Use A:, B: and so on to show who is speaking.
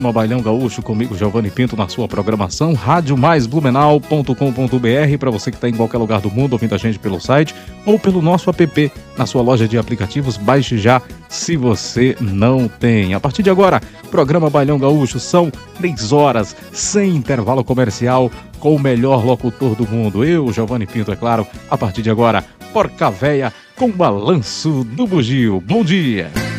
A: Bailão Gaúcho, comigo, Giovanni Pinto, na sua programação, radiomaisblumenau.com.br, para você que está em qualquer lugar do mundo ouvindo a gente pelo site ou pelo nosso app na sua loja de aplicativos. Baixe já se você não tem. A partir de agora, programa Bailão Gaúcho, são 3 horas sem intervalo comercial com o melhor locutor do mundo, eu, Giovanni Pinto, é claro. A partir de agora, Porca Véia com Balanço do Bugio. Bom dia!